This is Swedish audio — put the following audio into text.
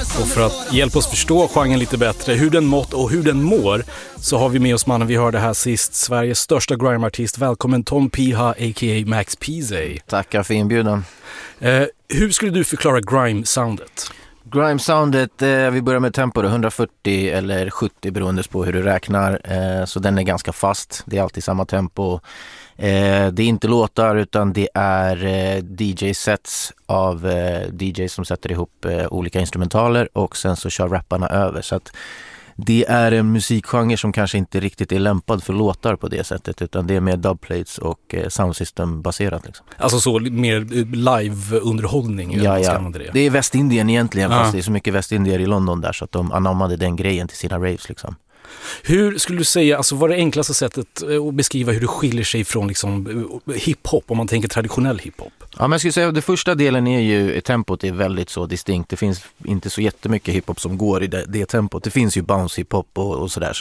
Och för att hjälpa oss förstå genren lite bättre, hur den mått och hur den mår, så har vi med oss mannen vi hörde här sist, Sveriges största grime-artist. Välkommen Tom Piha, a.k.a. Max Peasy. Tackar för inbjudan. Hur skulle du förklara grime-soundet? Grime-soundet, vi börjar med tempo, 140 eller 70 beroende på hur du räknar. Så den är ganska fast, det är alltid samma tempo. Det är inte låtar utan det är DJ-sets av DJs som sätter ihop olika instrumentaler och sen så kör rapparna över. Så att det är en musikgenre som kanske inte riktigt är lämpad för låtar på det sättet, utan det är mer dubplates och soundsystem baserat liksom. Alltså så mer live-underhållning? Ja. Det är Västindien egentligen, fast det är så mycket västindier i London där så att de anammade den grejen till sina raves liksom. Hur skulle du säga, alltså vad är det enklaste sättet att beskriva hur det skiljer sig från liksom hiphop, om man tänker traditionell hiphop? Ja, men jag skulle säga att det första delen är ju, tempot är väldigt så distinkt. Det finns inte så jättemycket hiphop som går i det tempot. Det finns ju bounce hiphop och sådär